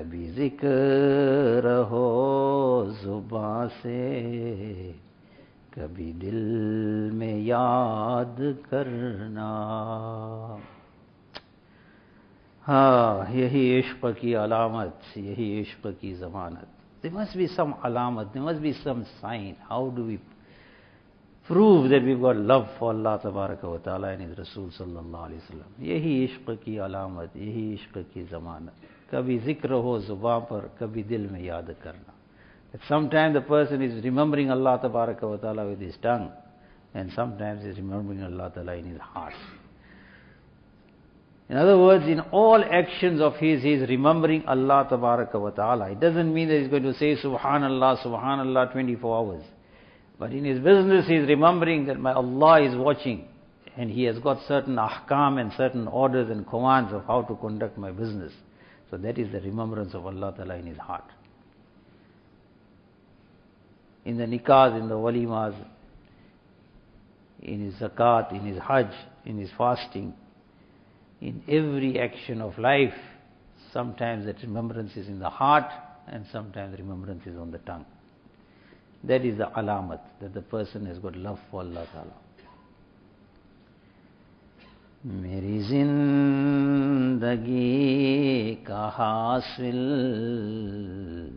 कभी जिक्र हो जुबां से, कभी दिल में याद करना। हाँ, यही इश्क की अलामत, यही इश्क की ज़मानत। There must be some alamat, there must be some sign. How do we prove that we've got love for Allah Tabaraka wa Ta'ala and His Rasul Sallallahu Alaihi Wasallam? यही इश्क की अलामत, यही इश्क की ज़मानत। कभी जिक्र हो ज़ुबां पर, कभी दिल में याद करना. That sometimes the person is remembering Allah Tabaraka wa Ta'ala with his tongue, and sometimes he's remembering Allah Ta'ala in his heart. In other words, in all actions of his, he is remembering Allah Tabaraka wa Ta'ala. It doesn't mean that he's going to say Subhanallah, Subhanallah 24 hours. But in his business, he is remembering that my Allah is watching, and he has got certain ahkam and certain orders and commands of how to conduct my business. So that is the remembrance of Allah Ta'ala in his heart. In the nikahs, in the walimas, in his zakat, in his hajj, in his fasting, in every action of life, sometimes that remembrance is in the heart and sometimes remembrance is on the tongue. That is the alamat, that the person has got love for Allah Ta'ala. मेरी जिंदगी का हासिल